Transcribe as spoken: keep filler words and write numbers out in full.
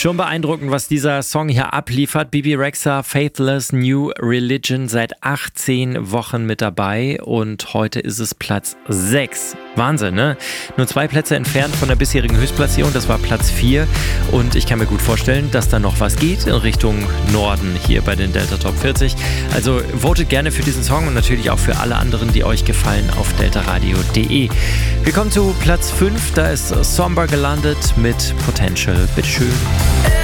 Schon beeindruckend, was dieser Song hier abliefert. Bebe Rexha, Faithless New Religion, seit achtzehn Wochen mit dabei und heute ist es Platz sechs. Wahnsinn, ne? Nur zwei Plätze entfernt von der bisherigen Höchstplatzierung, das war Platz vier und ich kann mir gut vorstellen, dass da noch was geht in Richtung Norden hier bei den Delta Top vierzig. Also votet gerne für diesen Song und natürlich auch für alle anderen, die euch gefallen, auf deltaradio punkt de. Wir kommen zu Platz fünf, da ist Somber gelandet mit Potential. Bitteschön.